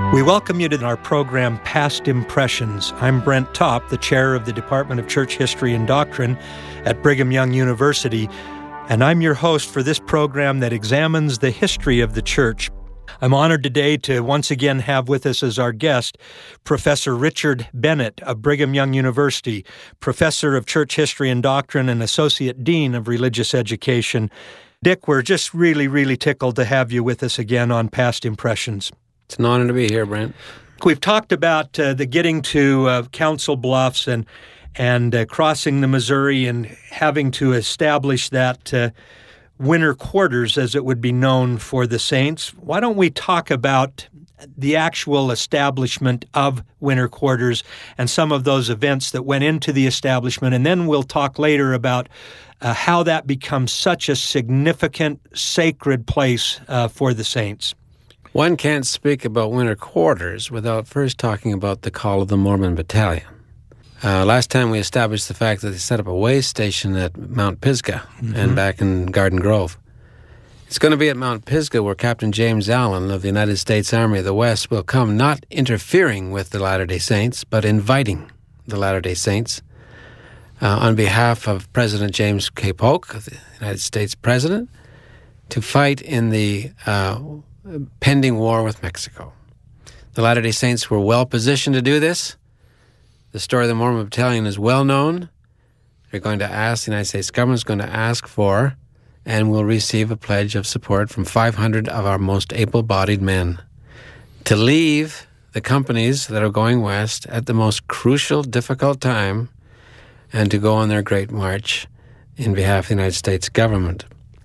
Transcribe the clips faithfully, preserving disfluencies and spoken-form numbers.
We welcome you to our program, Past Impressions. I'm Brent Topp, the chair of the Department of Church History and Doctrine at Brigham Young University, and I'm your host for this program that examines the history of the church. I'm honored today to once again have with us as our guest Professor Richard Bennett of Brigham Young University, Professor of Church History and Doctrine and Associate Dean of Religious Education. Dick, we're just really, really tickled to have you with us again on Past Impressions. It's an honor to be here, Brent. We've talked about uh, the getting to uh, Council Bluffs and and uh, crossing the Missouri and having to establish that uh, winter quarters, as it would be known, for the saints. Why don't we talk about the actual establishment of winter quarters and some of those events that went into the establishment, and then we'll talk later about uh, how that becomes such a significant, sacred place uh, for the saints. One can't speak about winter quarters without first talking about the Call of the Mormon Battalion. Uh, last time we established the fact that they set up a way station at Mount Pisgah mm-hmm. and back in Garden Grove. It's going to be at Mount Pisgah where Captain James Allen of the United States Army of the West will come, not interfering with the Latter-day Saints, but inviting the Latter-day Saints uh, on behalf of President James K. Polk, the United States President, to fight in the uh, pending war with Mexico. The Latter-day Saints were well positioned to do this. The story of the Mormon Battalion is well known. They're going to ask, the United States government is going to ask for, and will receive a pledge of support from five hundred of our most able-bodied men to leave the companies that are going west at the most crucial, difficult time and to go on their great march in behalf of the United States government.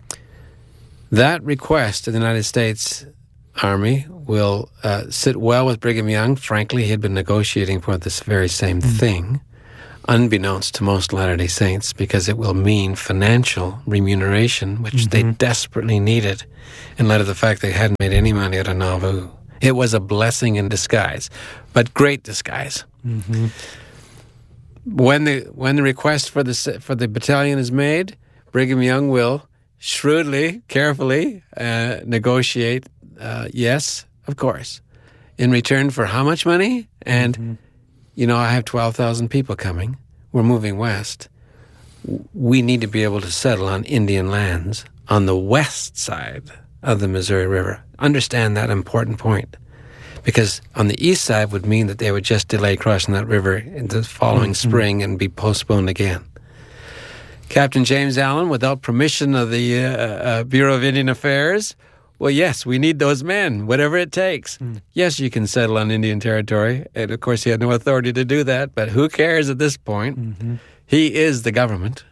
That request of the United States Army will uh, sit well with Brigham Young. Frankly, he had been negotiating for this very same mm. thing, unbeknownst to most Latter-day Saints, because it will mean financial remuneration, which mm-hmm. they desperately needed in light of the fact they hadn't made any money out of Nauvoo. It was a blessing in disguise, but great disguise. Mm-hmm. When the when the request for the for the battalion is made, Brigham Young will shrewdly, carefully uh, negotiate, uh, yes, of course, in return for how much money? And, mm-hmm. you know, I have twelve thousand people coming. We're moving west. We need to be able to settle on Indian lands on the west side of the Missouri River. Understand that important point. Because on the east side would mean that they would just delay crossing that river in the following mm-hmm. spring and be postponed again. Captain James Allen, without permission of the uh, uh, Bureau of Indian Affairs, well, yes, we need those men, whatever it takes. Mm. Yes, you can settle on Indian territory. And, of course, he had no authority to do that, but who cares at this point? Mm-hmm. He is the government.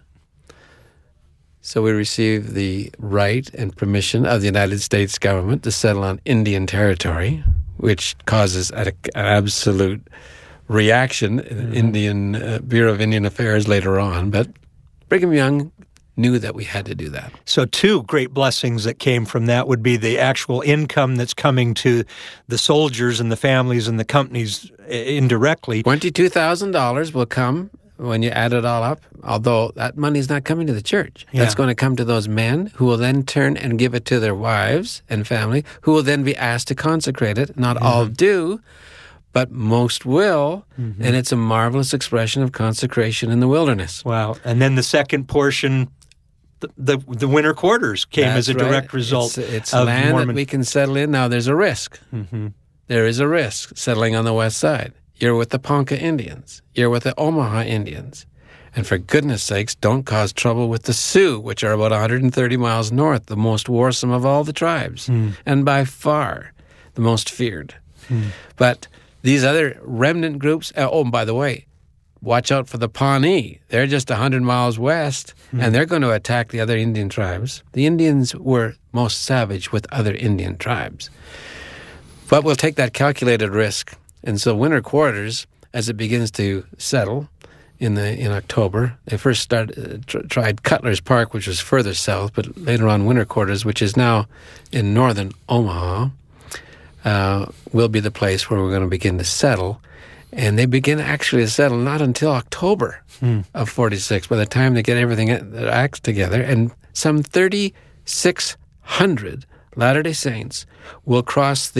So we receive the right and permission of the United States government to settle on Indian territory, which causes an absolute reaction in mm-hmm. the Indian uh, Bureau of Indian Affairs later on, but Brigham Young knew that we had to do that. So two great blessings that came from that would be the actual income that's coming to the soldiers and the families and the companies indirectly. twenty-two thousand dollars will come when you add it all up, although that money is not coming to the church. Yeah. That's going to come to those men who will then turn and give it to their wives and family, who will then be asked to consecrate it. Not mm-hmm. all do, but most will, mm-hmm. and it's a marvelous expression of consecration in the wilderness. Wow. And then the second portion, the the, the winter quarters came That's as a direct right. result it's, it's of land Mormon. That we can settle in. Now, there's a risk. Mm-hmm. There is a risk settling on the west side. You're with the Ponca Indians. You're with the Omaha Indians. And for goodness sakes, don't cause trouble with the Sioux, which are about one hundred thirty miles north, the most warsome of all the tribes, mm. and by far the most feared. Mm. But these other remnant groups, oh, and by the way, watch out for the Pawnee. They're just one hundred miles west, mm. and they're going to attack the other Indian tribes. The Indians were most savage with other Indian tribes. But we'll take that calculated risk. And so winter quarters, as it begins to settle in the in October, they first started, uh, tr- tried Cutler's Park, which was further south, but later on winter quarters, which is now in northern Omaha, Uh, will be the place where we're going to begin to settle. And they begin actually to settle not until October mm. of forty-six, by the time they get everything, their acts together. And some thirty-six hundred Latter-day Saints will cross the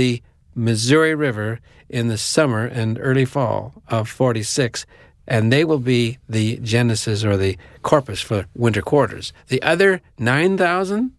Missouri River in the summer and early fall of forty-six, and they will be the genesis or the corpus for winter quarters. The other nine thousand,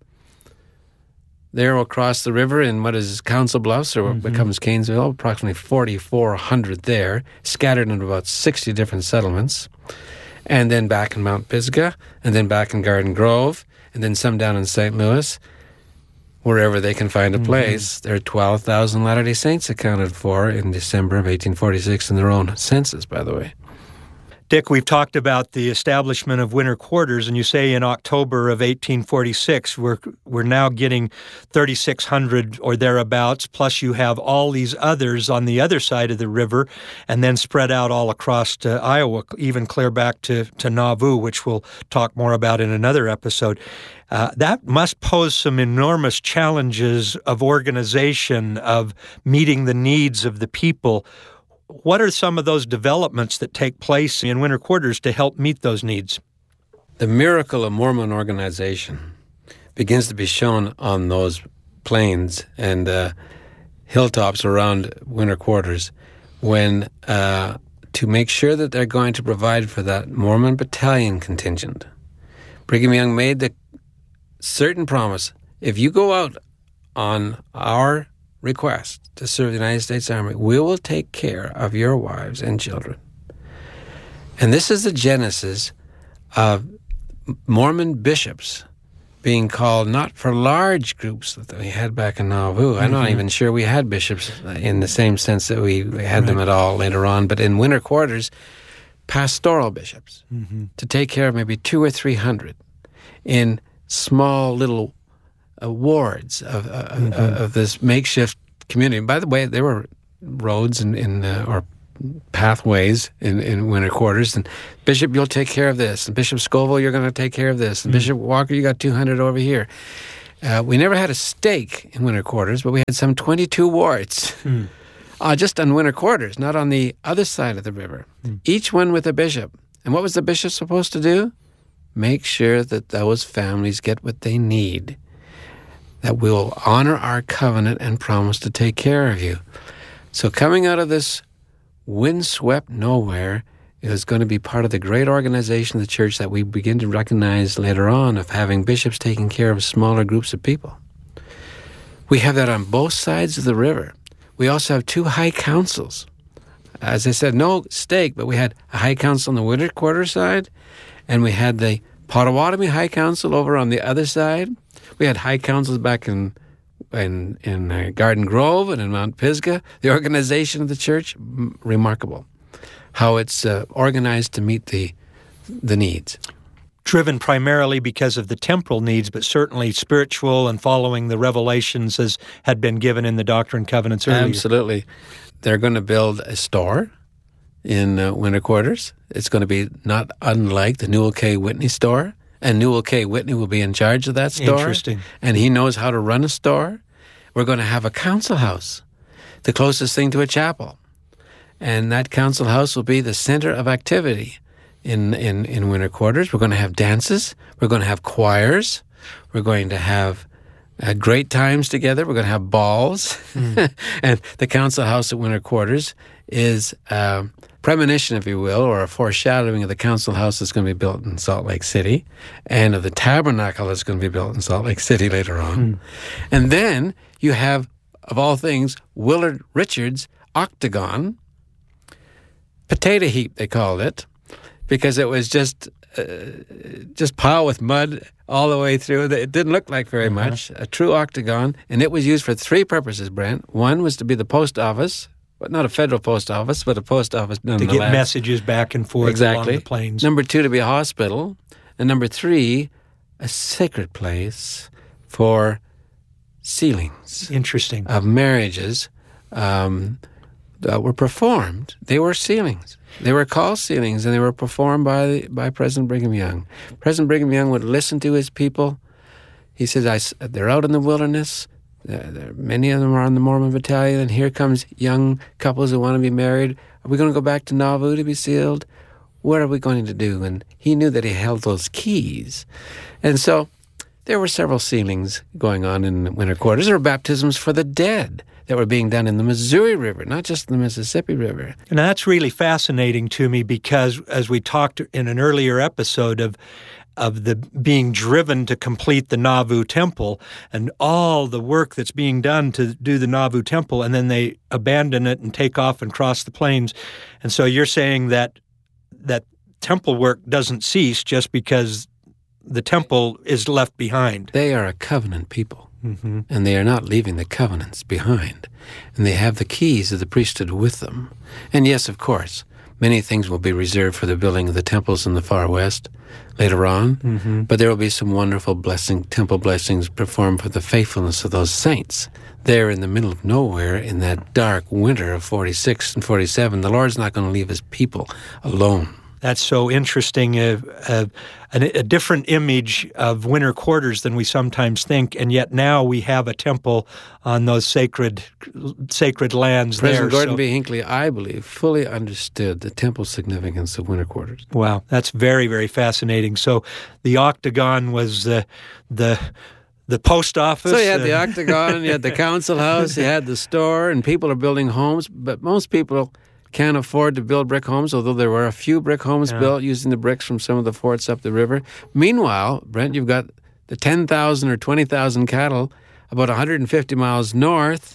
there will cross the river in what is Council Bluffs, or what mm-hmm. becomes Canesville, approximately forty-four hundred there, scattered in about sixty different settlements, and then back in Mount Pisgah, and then back in Garden Grove, and then some down in Saint Louis, wherever they can find a place. Mm-hmm. There are twelve thousand Latter-day Saints accounted for in December of eighteen forty-six in their own census, by the way. Dick, we've talked about the establishment of winter quarters, and you say in October of eighteen forty-six, we're we're now getting thirty-six hundred or thereabouts, plus you have all these others on the other side of the river, and then spread out all across to Iowa, even clear back to, to Nauvoo, which we'll talk more about in another episode. Uh, that must pose some enormous challenges of organization, of meeting the needs of the people. What are some of those developments that take place in winter quarters to help meet those needs? The miracle of Mormon organization begins to be shown on those plains and uh, hilltops around winter quarters when, uh, to make sure that they're going to provide for that Mormon battalion contingent, Brigham Young made the certain promise: if you go out on our request to serve the United States Army, we will take care of your wives and children. And this is the genesis of Mormon bishops being called, not for large groups that we had back in Nauvoo. Mm-hmm. I'm not even sure we had bishops in the same sense that we had right. them at all later on, but in winter quarters, pastoral bishops mm-hmm. to take care of maybe two or three hundred in small little uh, wards of, uh, mm-hmm. uh, of this makeshift community. And by the way, there were roads and in, in, uh, or pathways in, in winter quarters. And Bishop, you'll take care of this. And Bishop Scoville, you're going to take care of this. And mm-hmm. Bishop Walker, you got two hundred over here. Uh, we never had a stake in winter quarters, but we had some twenty-two wards. Mm. Uh, just on winter quarters, not on the other side of the river. Mm. Each one with a bishop. And what was the bishop supposed to do? Make sure that those families get what they need, that we'll honor our covenant and promise to take care of you. So coming out of this windswept nowhere is going to be part of the great organization of the church that we begin to recognize later on, of having bishops taking care of smaller groups of people. We have that on both sides of the river. We also have two high councils. As I said, no stake, but we had a high council on the winter quarter side, and we had the Potawatomi High Council over on the other side. We had high councils back in in, in uh, Garden Grove and in Mount Pisgah. The organization of the church, m- remarkable. How it's uh, organized to meet the the needs. Driven primarily because of the temporal needs, but certainly spiritual and following the revelations as had been given in the Doctrine and Covenants earlier. Absolutely. They're going to build a store in uh, winter quarters. It's going to be not unlike the Newell K. Whitney store, and Newell K. Whitney will be in charge of that store. Interesting. And he knows how to run a store. We're going to have a council house, the closest thing to a chapel. And that council house will be the center of activity in, in, in winter quarters. We're going to have dances. We're going to have choirs. We're going to have uh, great times together. We're going to have balls. Mm. And the council house at winter quarters is a premonition, if you will, or a foreshadowing of the council house that's going to be built in Salt Lake City, and of the tabernacle that's going to be built in Salt Lake City later on. Mm. And then you have, of all things, Willard Richards' Octagon potato heap, they called it, because it was just uh, just piled with mud all the way through. It didn't look like very uh-huh. much, a true octagon, and it was used for three purposes, Brent. One was to be the post office, but not a federal post office, but a post office nonetheless. To get messages back and forth exactly. along the plains. Number two, to be a hospital. And number three, a sacred place for sealings. Interesting. Of marriages um, that were performed. They were sealings. They were called sealings, and they were performed by by President Brigham Young. President Brigham Young would listen to his people. He says, I, they're out in the wilderness. There, many of them are on the Mormon battalion, and here comes young couples who want to be married. Are we going to go back to Nauvoo to be sealed? What are we going to do? And he knew that he held those keys. And so there were several sealings going on in winter quarters. There were baptisms for the dead that were being done in the Missouri River, not just the Mississippi River. And that's really fascinating to me because, as we talked in an earlier episode of of the being driven to complete the Nauvoo Temple and all the work that's being done to do the Nauvoo Temple, and then they abandon it and take off and cross the plains. And so you're saying that that temple work doesn't cease just because the temple is left behind. They are a covenant people. Mm-hmm. And they are not leaving the covenants behind. And they have the keys of the priesthood with them. And yes, of course, many things will be reserved for the building of the temples in the far west later on. Mm-hmm. But there will be some wonderful blessing, temple blessings performed for the faithfulness of those saints. There in the middle of nowhere, in that dark winter of forty-six and forty-seven, the Lord's not going to leave his people alone. That's so interesting, uh, uh, a, a different image of winter quarters than we sometimes think, and yet now we have a temple on those sacred sacred lands President there. Gordon so, B. Hinckley, I believe, fully understood the temple significance of winter quarters. Wow, that's very, very fascinating. So the octagon was the the the post office. So you had uh, the octagon, you had the council house, you had the store, and people are building homes, but most people can't afford to build brick homes, although there were a few brick homes yeah. built using the bricks from some of the forts up the river. Meanwhile, Brent, you've got the ten thousand or twenty thousand cattle about one hundred fifty miles north,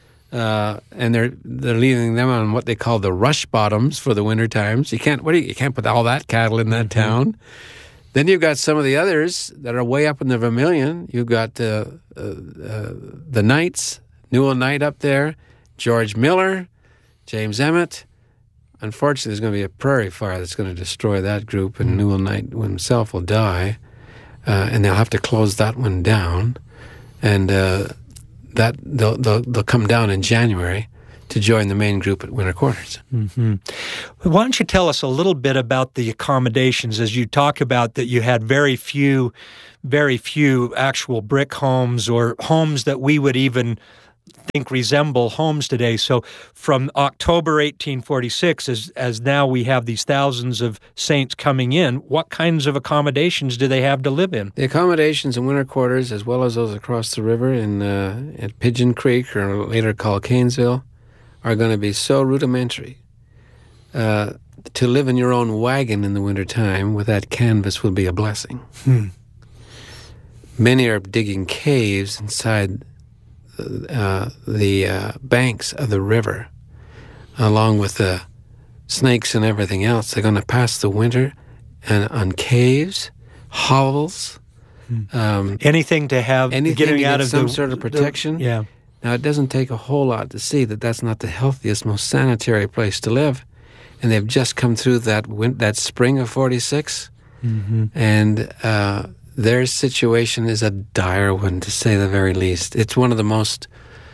uh, and they're they're leaving them on what they call the rush bottoms for the winter times. You can't what do you, you can't put all that cattle in that mm-hmm. town. Then you've got some of the others that are way up in the Vermilion. You've got uh, uh, uh, the Knights, Newell Knight up there, George Miller, James Emmett. Unfortunately, there's going to be a prairie fire that's going to destroy that group, and Newell Knight himself will die, uh, and they'll have to close that one down, and uh, that they'll, they'll they'll come down in January to join the main group at winter quarters. Mm-hmm. Why don't you tell us a little bit about the accommodations, as you talk about that you had very few, very few actual brick homes or homes that we would even think resemble homes today. So from October eighteen forty-six, as as now we have these thousands of saints coming in, what kinds of accommodations do they have to live in? The accommodations in winter quarters, as well as those across the river in uh, at Pigeon Creek, or later called Canesville, are going to be so rudimentary. Uh, to live in your own wagon in the wintertime with that canvas will be a blessing. Hmm. Many are digging caves inside Uh, the uh, banks of the river, along with the snakes and everything else. They're going to pass the winter and on caves, hovels, um, anything to have anything getting to get out of some the, sort of protection. The, yeah. Now, it doesn't take a whole lot to see that that's not the healthiest, most sanitary place to live, and they've just come through that win- that spring of forty-six, mm-hmm. and uh, their situation is a dire one, to say the very least. It's one of the most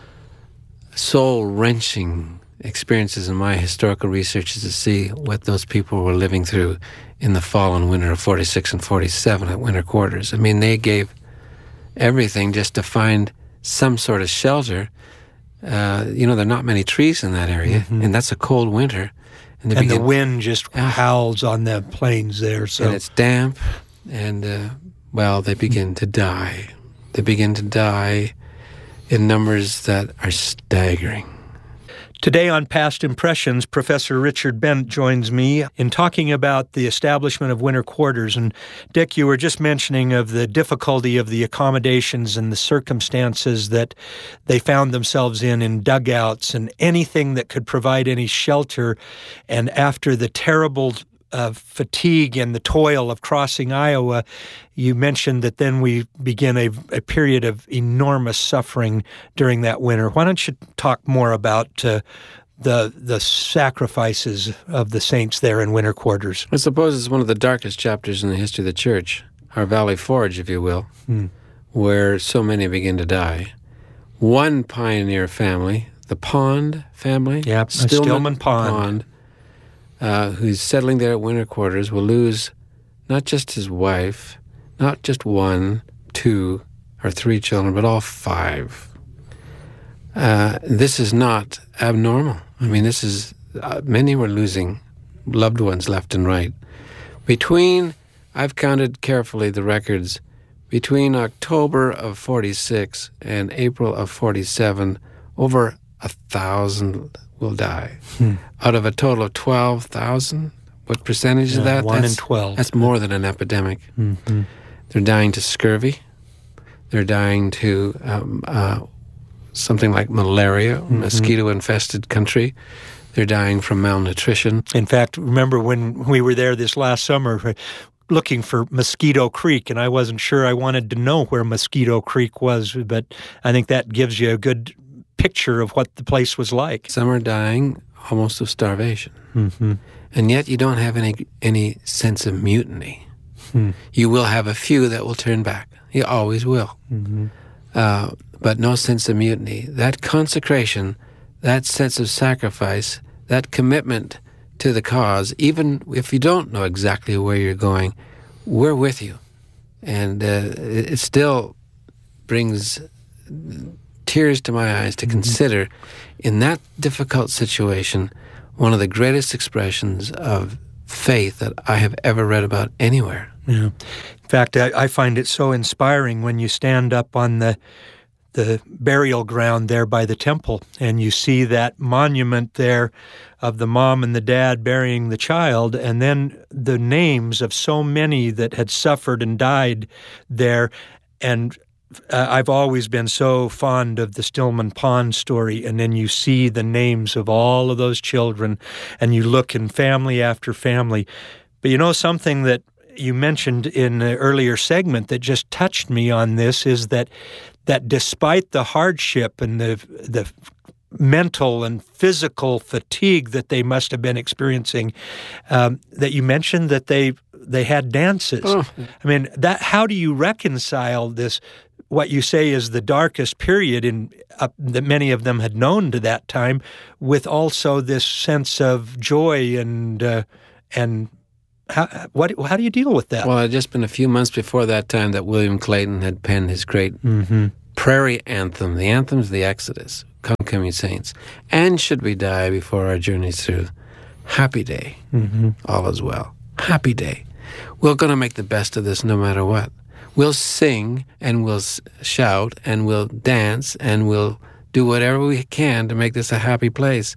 soul-wrenching experiences in my historical research is to see what those people were living through in the fall and winter of forty-six and forty-seven at winter quarters. I mean, they gave everything just to find some sort of shelter. Uh, you know, there are not many trees in that area, mm-hmm. and that's a cold winter. And, and begin, the wind just howls on the plains there. So. And it's damp, and... Uh, Well, they begin to die. They begin to die in numbers that are staggering. Today on Past Impressions, Professor Richard Bent joins me in talking about the establishment of winter quarters. And Dick, you were just mentioning of the difficulty of the accommodations and the circumstances that they found themselves in, in dugouts and anything that could provide any shelter. And after the terrible Uh, fatigue and the toil of crossing Iowa, you mentioned that then we begin a, a period of enormous suffering during that winter. Why don't you talk more about uh, the the sacrifices of the saints there in winter quarters? I suppose it's one of the darkest chapters in the history of the church, our Valley Forge, if you will, hmm. where so many begin to die. One pioneer family, the Pond family, yeah, Stillman, Stillman Pond, Pond Uh, who's settling there at winter quarters, will lose not just his wife, not just one, two, or three children, but all five. Uh, this is not abnormal. I mean, this is, uh, many were losing loved ones left and right. Between, I've counted carefully the records, between October of forty-six and April of forty-seven, over a thousand will die. Hmm. Out of a total of twelve thousand, what percentage yeah, of that? One that's, in twelve. That's more than an epidemic. Mm-hmm. They're dying to scurvy. They're dying to um, uh, something like malaria, mm-hmm. mosquito-infested country. They're dying from malnutrition. In fact, remember when we were there this last summer looking for Mosquito Creek, and I wasn't sure I wanted to know where Mosquito Creek was, but I think that gives you a good picture of what the place was like. Some are dying almost of starvation. Mm-hmm. And yet you don't have any any sense of mutiny. Hmm. You will have a few that will turn back. You always will. Mm-hmm. Uh, but no sense of mutiny. That consecration, that sense of sacrifice, that commitment to the cause, even if you don't know exactly where you're going, we're with you. And uh, it, it still brings tears to my eyes to mm-hmm. consider, in that difficult situation, one of the greatest expressions of faith that I have ever read about anywhere. Yeah. In fact, I, I find it so inspiring when you stand up on the the burial ground there by the temple and you see that monument there of the mom and the dad burying the child, and then the names of so many that had suffered and died there. And Uh, I've always been so fond of the Stillman Pond story, and then you see the names of all of those children, and you look in family after family. But you know, something that you mentioned in the earlier segment that just touched me on this is that that despite the hardship and the the mental and physical fatigue that they must have been experiencing, um, that you mentioned that they they had dances. Oh. I mean, that how do you reconcile this? What you say is the darkest period in uh, that many of them had known to that time, with also this sense of joy and uh, and how what how do you deal with that? Well, it had just been a few months before that time that William Clayton had penned his great mm-hmm. prairie anthem, the anthems of the Exodus, "Come, Come, Ye Saints," and "Should we die before our journey through, happy day, mm-hmm. all is well, happy day. We're going to make the best of this no matter what. We'll sing and we'll shout and we'll dance and we'll do whatever we can to make this a happy place.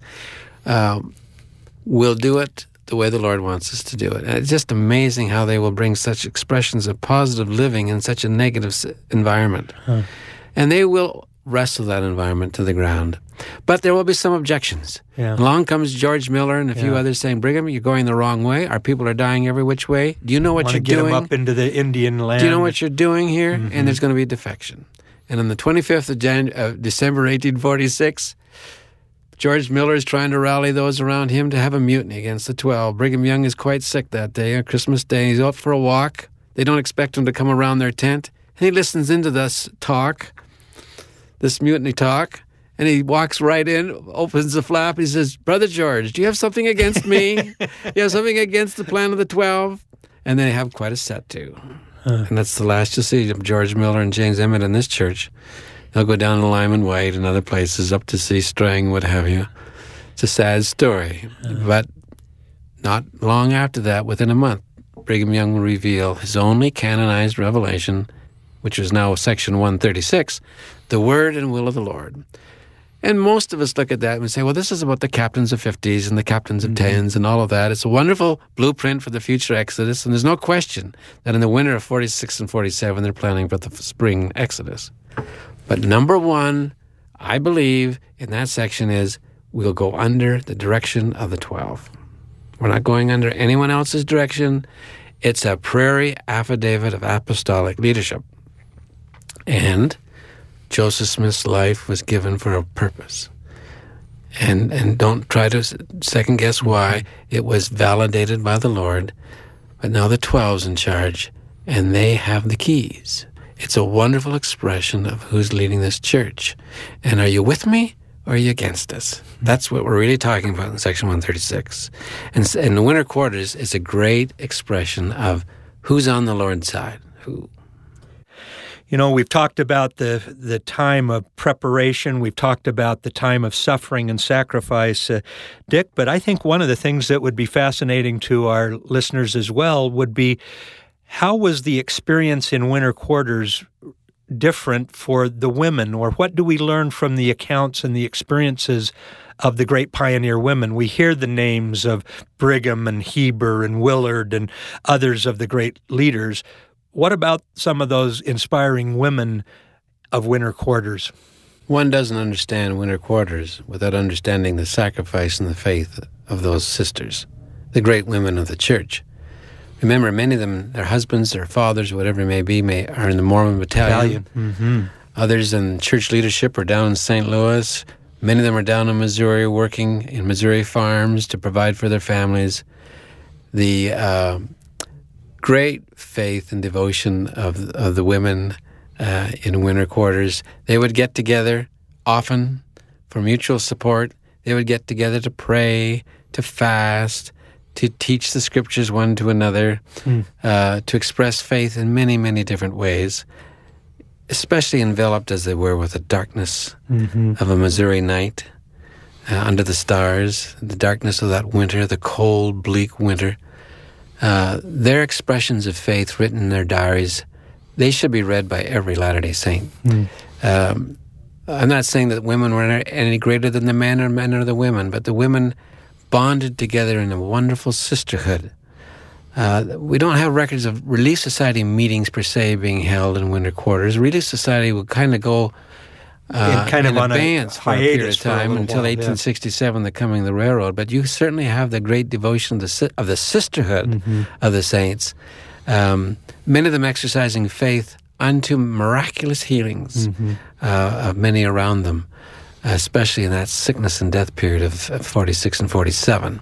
Um, we'll do it the way the Lord wants us to do it. And it's just amazing how they will bring such expressions of positive living in such a negative environment. Huh. And they will wrestle that environment to the ground. But there will be some objections. Yeah. Along comes George Miller and a few yeah. others saying, "Brigham, you're going the wrong way. Our people are dying every which way. Do you know what Want you're to get doing? them up into the Indian land. Do you know what you're doing here?" Mm-hmm. And there's going to be defection. And on the twenty-fifth of Jan- uh, December eighteen forty-six, George Miller is trying to rally those around him to have a mutiny against the twelve. Brigham Young is quite sick that day, on Christmas Day. He's out for a walk. They don't expect him to come around their tent. And he listens into this talk, this mutiny talk, and he walks right in, opens the flap. He says, "Brother George, do you have something against me? You have something against the plan of the twelve?" And they have quite a set, too. Huh. And that's the last you'll see of George Miller and James Emmett in this church. They'll go down to Lyman White and other places, up to see Strang, what have you. It's a sad story. Uh-huh. But not long after that, within a month, Brigham Young will reveal his only canonized revelation, which is now section one thirty-six, the word and will of the Lord. And most of us look at that and say, well, this is about the captains of fifties and the captains of mm-hmm. tens and all of that. It's a wonderful blueprint for the future Exodus, and there's no question that in the winter of forty-six and forty-seven, they're planning for the spring Exodus. But number one, I believe, in that section is, we'll go under the direction of the twelve. We're not going under anyone else's direction. It's a prairie affidavit of apostolic leadership. And Joseph Smith's life was given for a purpose. And and don't try to second guess why. It was validated by the Lord. But now the twelve's in charge, and they have the keys. It's a wonderful expression of who's leading this church. And are you with me or are you against us? That's what we're really talking about in section one thirty-six. And in the winter quarters, it's a great expression of who's on the Lord's side, who. You know, we've talked about the the time of preparation. We've talked about the time of suffering and sacrifice, uh, Dick. But I think one of the things that would be fascinating to our listeners as well would be How was the experience in winter quarters different for the women, or what do we learn from the accounts and the experiences of the great pioneer women? We hear the names of Brigham and Heber and Willard and others of the great leaders. What about some of those inspiring women of winter quarters? One doesn't understand winter quarters without understanding the sacrifice and the faith of those sisters, the great women of the church. Remember, many of them, their husbands, their fathers, whatever it may be, may, are in the Mormon Battalion. Battalion. Mm-hmm. Others in church leadership are down in Saint Louis. Many of them are down in Missouri, working in Missouri farms to provide for their families. The uh, great faith and devotion of, of the women uh, in winter quarters. They would get together often for mutual support. They would get together to pray, to fast, to teach the scriptures one to another, mm. uh, to express faith in many, many different ways, especially enveloped as they were with the darkness mm-hmm. of a Missouri night, uh, under the stars, the darkness of that winter, the cold, bleak winter. Uh, their expressions of faith written in their diaries, they should be read by every Latter-day Saint. Mm. Um, I'm not saying that women were any greater than the men or men or the women, but the women bonded together in a wonderful sisterhood. Uh, we don't have records of Relief Society meetings per se being held in winter quarters. Relief Society would kind of go uh, in kind in of on advance a for a period of time a until while, eighteen sixty-seven, yeah. the coming of the railroad. But you certainly have the great devotion of the, of the sisterhood mm-hmm. of the saints. Um, many of them exercising faith unto miraculous healings mm-hmm. uh, of many around them, especially in that sickness and death period of forty-six and forty-seven.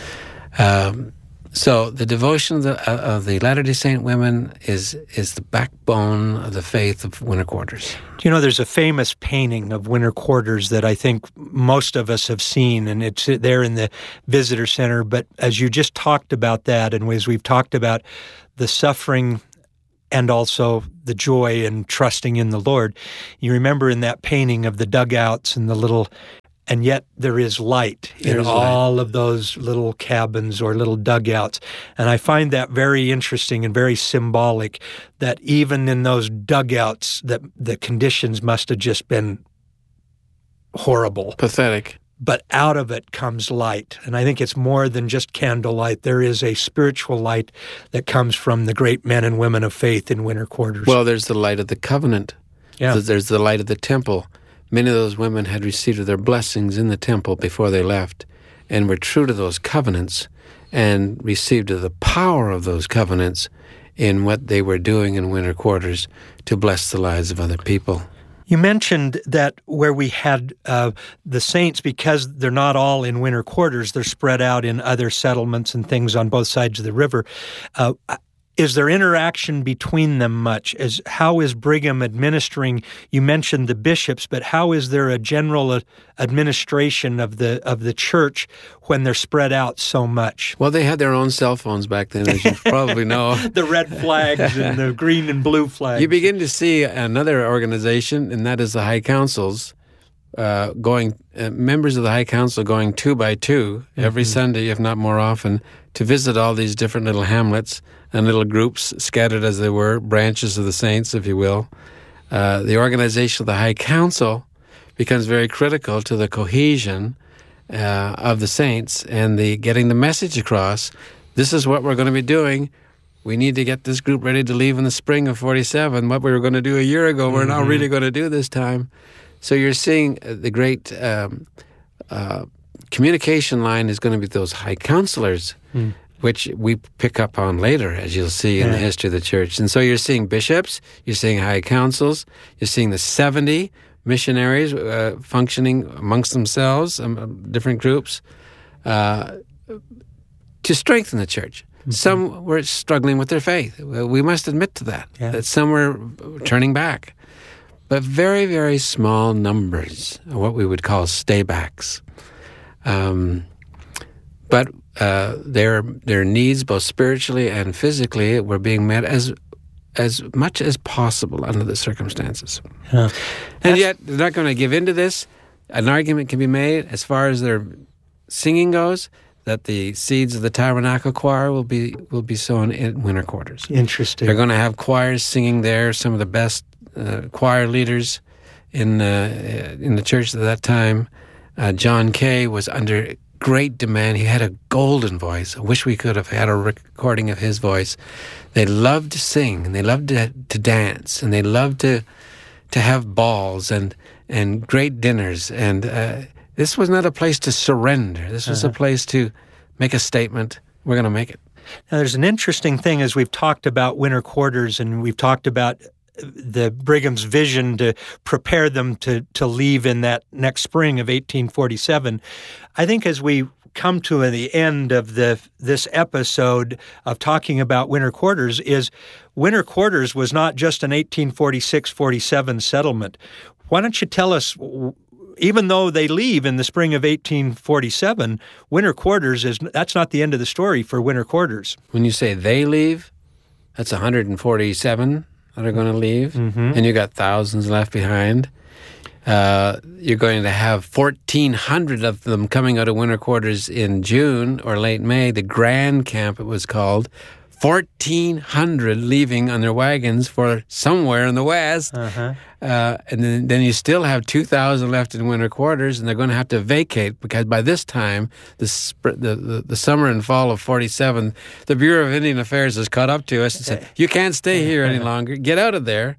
Um, so the devotion of the, uh, of the Latter-day Saint women is is the backbone of the faith of winter quarters. You know, there's a famous painting of winter quarters that I think most of us have seen, and it's there in the visitor center. But as you just talked about that, and as we've talked about the suffering and also the joy and trusting in the Lord, you remember in that painting of the dugouts and the little, and yet there is light in There's all light. of those little cabins or little dugouts. And I find that very interesting and very symbolic, that even in those dugouts, that the conditions must have just been horrible. Pathetic. But out of it comes light. And I think it's more than just candlelight. There is a spiritual light that comes from the great men and women of faith in winter quarters. Well, there's the light of the covenant. Yeah. There's the light of the temple. Many of those women had received their blessings in the temple before they left and were true to those covenants and received the power of those covenants in what they were doing in winter quarters to bless the lives of other people. You mentioned that where we had uh, the saints, because they're not all in winter quarters, they're spread out in other settlements and things on both sides of the river. Uh, is there interaction between them much? As how is Brigham administering? You mentioned the bishops, but how is there a general uh, administration of the of the church when they're spread out so much? Well, they had their own cell phones back then, as you probably know. The red flags and the green and blue flags. You begin to see another organization, and that is the High Councils, uh, going uh, members of the High Council going two by two every mm-hmm. Sunday, if not more often, to visit all these different little hamlets and little groups, scattered as they were, branches of the saints, if you will. Uh, the organization of the High Council becomes very critical to the cohesion uh, of the saints and the getting the message across. This is what we're going to be doing. We need to get this group ready to leave in the spring of forty-seven. What we were going to do a year ago, we're mm-hmm. not really going to do this time. So you're seeing the great um, uh, communication line is going to be those high counselors, mm. which we pick up on later, as you'll see in yeah. the history of the church. And so you're seeing bishops, you're seeing high councils, you're seeing the seventy missionaries uh, functioning amongst themselves, um, different groups, uh, to strengthen the church. Mm-hmm. Some were struggling with their faith. We must admit to that, yeah. that some were turning back. But very, very small numbers, what we would call staybacks. Um, but uh, their their needs, both spiritually and physically, were being met as as much as possible under the circumstances. Yeah. And yet, they're not going to give in to this. An argument can be made as far as their singing goes. that the seeds of the Tabernacle Choir will be will be sown in winter quarters. Interesting. They're going to have choirs singing there. Some of the best uh, choir leaders in uh, in the church at that time. Uh, John Kay was under great demand. He had a golden voice. I wish we could have had a recording of his voice. They loved to sing, and they loved to, to dance, and they loved to to have balls and and great dinners. And uh, this was not a place to surrender. This was uh-huh. a place to make a statement. We're going to make it. Now, there's an interesting thing as we've talked about winter quarters, and we've talked about the Brigham's vision to prepare them to, to leave in that next spring of eighteen forty-seven. I think as we come to the end of the this episode of talking about winter quarters is winter quarters was not just an eighteen forty-six forty-seven settlement. Why don't you tell us, even though they leave in the spring of eighteen forty-seven, winter quarters is that's not the end of the story for winter quarters. When you say they leave, that's one hundred forty-seven that are going to leave, mm-hmm. and you got thousands left behind. Uh, you're going to have fourteen hundred of them coming out of winter quarters in June or late May. The Grand Camp, it was called. fourteen hundred leaving on their wagons for somewhere in the west. Uh-huh. Uh, and then, then you still have two thousand left in winter quarters, and they're going to have to vacate because by this time, the, sp- the, the, the summer and fall of forty-seven, the Bureau of Indian Affairs has caught up to us and said, you can't stay here any longer. Get out of there.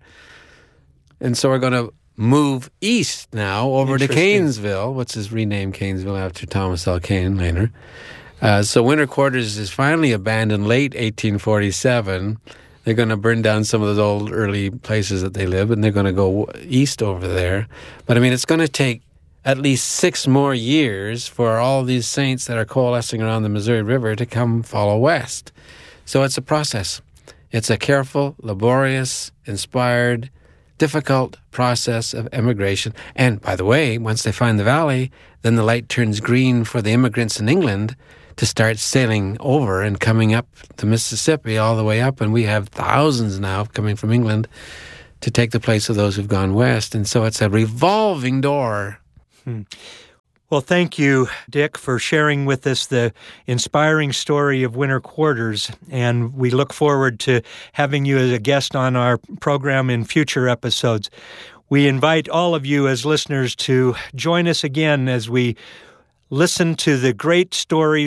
And so we're going to move east now over to Canesville, which is renamed Canesville after Thomas L. Kane later. Uh, so winter quarters is finally abandoned late eighteen forty-seven. They're going to burn down some of those old early places that they live, and they're going to go east over there. But, I mean, it's going to take at least six more years for all these saints that are coalescing around the Missouri River to come follow west. So it's a process. It's a careful, laborious, inspired, difficult process of emigration. And, by the way, once they find the valley, then the light turns green for the immigrants in England to start sailing over and coming up the Mississippi all the way up. And we have thousands now coming from England to take the place of those who've gone west. And so it's a revolving door. Hmm. Well, thank you, Dick, for sharing with us the inspiring story of winter quarters. And we look forward to having you as a guest on our program in future episodes. We invite all of you as listeners to join us again as we listen to the great story